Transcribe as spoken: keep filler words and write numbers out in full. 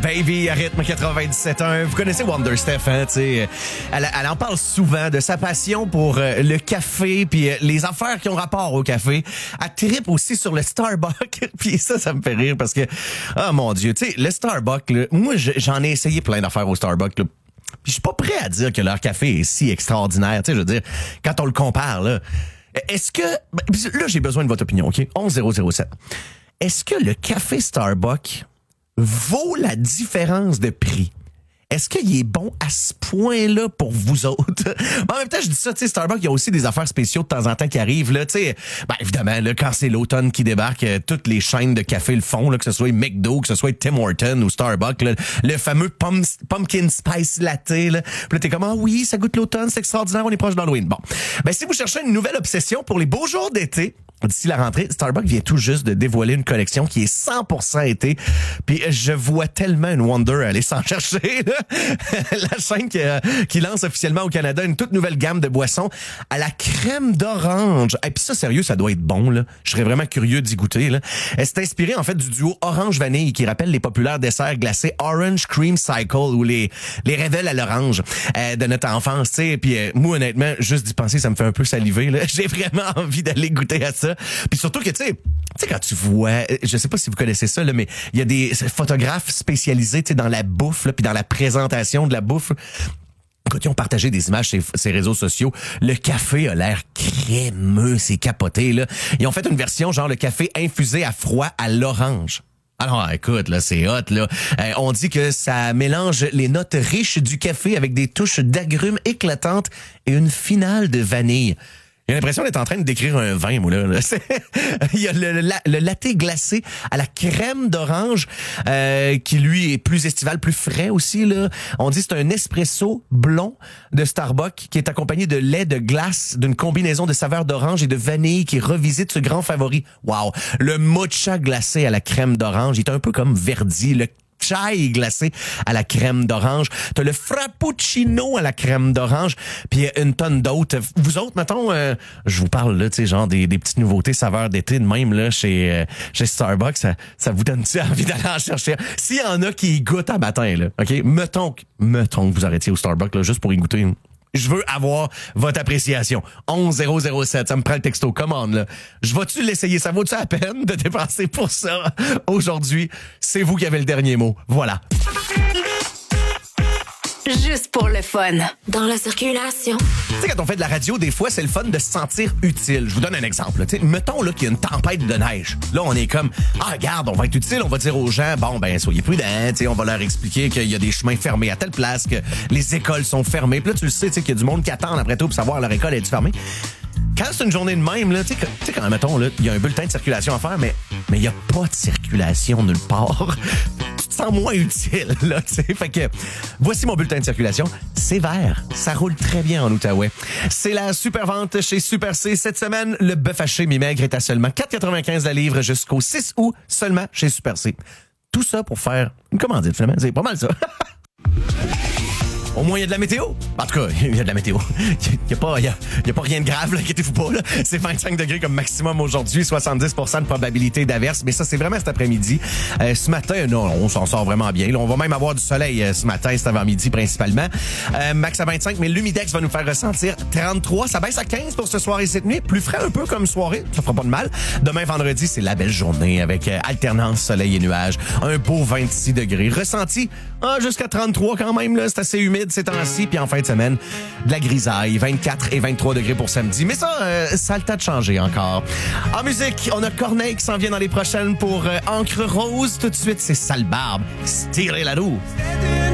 Baby à rythme quatre-vingt-dix-sept un. Vous connaissez Wonder Steph, hein, tu sais. Elle, elle en parle souvent de sa passion pour euh, le café puis euh, les affaires qui ont rapport au café. Elle trippe aussi sur le Starbucks. Puis ça, ça me fait rire parce que, oh mon Dieu, tu sais, le Starbucks, là, moi, j'en ai essayé plein d'affaires au Starbucks, là. Puis je suis pas prêt à dire que leur café est si extraordinaire. Tu sais, je veux dire, quand on le compare, là, est-ce que... Là, j'ai besoin de votre opinion, OK? onze zéro zéro sept. Est-ce que le café Starbucks vaut la différence de prix? Est-ce qu'il est bon à ce point-là pour vous autres? En même temps, je dis ça, tu sais, Starbucks, il y a aussi des affaires spéciaux de temps en temps qui arrivent, là, tu sais. Ben, évidemment, là, quand c'est l'automne qui débarque, euh, toutes les chaînes de café le font, là, que ce soit McDo, que ce soit Tim Hortons ou Starbucks, là, le fameux pum- pumpkin spice latte, là. Puis là, t'es comme, ah oui, ça goûte l'automne, c'est extraordinaire, on est proche d'Halloween. Bon. Ben, si vous cherchez une nouvelle obsession pour les beaux jours d'été, d'ici la rentrée, Starbucks vient tout juste de dévoiler une collection qui est cent pour cent été. Puis je vois tellement une Wonder aller s'en chercher, là. La chaîne qui, euh, qui lance officiellement au Canada une toute nouvelle gamme de boissons à la crème d'orange. Et puis ça, sérieux, ça doit être bon, là. Je serais vraiment curieux d'y goûter, là. Elle s'est inspirée, en fait, du duo orange-vanille qui rappelle les populaires desserts glacés Orange Cream Cycle ou les, les révèles à l'orange euh, de notre enfance, tu sais. Puis euh, moi, honnêtement, juste d'y penser, ça me fait un peu saliver, là. J'ai vraiment envie d'aller goûter à ça. Puis surtout que, tu sais, tu sais, quand tu vois, je sais pas si vous connaissez ça, là, mais il y a des photographes spécialisés, tu sais, dans la bouffe, là, puis dans la présentation de la bouffe. Quand ils ont partagé des images sur ces réseaux sociaux, le café a l'air crémeux, c'est capoté, là. Ils ont fait une version, genre le café infusé à froid à l'orange. Alors, écoute, là, c'est hot, là. Euh, on dit que ça mélange les notes riches du café avec des touches d'agrumes éclatantes et une finale de vanille. J'ai l'impression d'être en train de décrire un vin, moi, là. Il y a le, le, le latte glacé à la crème d'orange, euh, qui, lui, est plus estival, plus frais aussi, là. On dit que c'est un espresso blond de Starbucks qui est accompagné de lait de glace, d'une combinaison de saveurs d'orange et de vanille qui revisite ce grand favori. Wow! Le mocha glacé à la crème d'orange, il est un peu comme Verdi, le chai glacé à la crème d'orange. T'as le frappuccino à la crème d'orange, puis une tonne d'autres. Vous autres, mettons, euh, je vous parle là, tu sais, genre des, des petites nouveautés saveurs d'été de même là chez euh, chez Starbucks, ça, ça vous donne-tu envie d'aller en chercher? S'il y en a qui y goûtent à matin, là, OK? Mettons, mettons que vous arrêtiez au Starbucks là, juste pour y goûter. Je veux avoir votre appréciation. onze zéro zéro sept, ça me prend le texto. Commande, là. Je vais-tu l'essayer? Ça vaut-tu la peine de dépenser pour ça? Aujourd'hui, c'est vous qui avez le dernier mot. Voilà. Juste pour le fun. Dans la circulation. Tu sais, quand on fait de la radio, des fois, c'est le fun de se sentir utile. Je vous donne un exemple. Tu sais, mettons là, qu'il y a une tempête de neige. Là, on est comme, ah, regarde, on va être utile, on va dire aux gens, bon, ben, soyez prudents. Tu sais, on va leur expliquer qu'il y a des chemins fermés à telle place, que les écoles sont fermées. Puis là, tu le sais, tu sais, qu'il y a du monde qui attend après tout pour savoir leur école est fermée. Quand c'est une journée de même, là, tu sais, tu sais, quand, mettons, là, il y a un bulletin de circulation à faire, mais mais il y a pas de circulation nulle part. Tu te sens moins utile, là, tu sais. Fait que, voici mon bulletin de circulation. C'est vert. Ça roule très bien en Outaouais. C'est la super vente chez Super C. Cette semaine, le bœuf haché mi-maigre est à seulement quatre quatre-vingt-quinze la livre jusqu'au six août, seulement chez Super C. Tout ça pour faire une commandite, finalement. C'est pas mal, ça. Au moins, il y a de la météo. En tout cas, il y a de la météo. Il n'y a, pas, y a, y a pas rien de grave, là, inquiétez-vous pas. Là. C'est vingt-cinq degrés comme maximum aujourd'hui, soixante-dix pour cent de probabilité d'averse. Mais ça, c'est vraiment cet après-midi. Euh, ce matin, non, on s'en sort vraiment bien. Là, on va même avoir du soleil euh, ce matin, cet avant-midi principalement. Euh, max à vingt-cinq, mais l'humidex va nous faire ressentir trente-trois. Ça baisse à quinze pour ce soir et cette nuit. Plus frais un peu comme soirée. Ça fera pas de mal. Demain, vendredi, c'est la belle journée avec euh, alternance soleil et nuages. Un beau vingt-six degrés. Ressenti ah, jusqu'à trente-trois quand même. Là, c'est assez humide ces temps-ci, puis en fin de semaine, de la grisaille, vingt-quatre et vingt-trois degrés pour samedi. Mais ça, euh, ça a le temps de changer encore. En musique, on a Corneille qui s'en vient dans les prochaines pour euh, Encre Rose. Tout de suite, c'est Sale Barbe. Tirer la roue.